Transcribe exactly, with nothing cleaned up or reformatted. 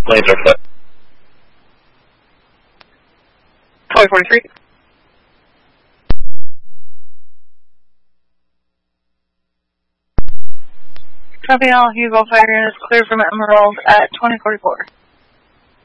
Lanes are clear. twenty forty-three. Copy all, Hugo fire units clear from Emerald at twenty forty-four.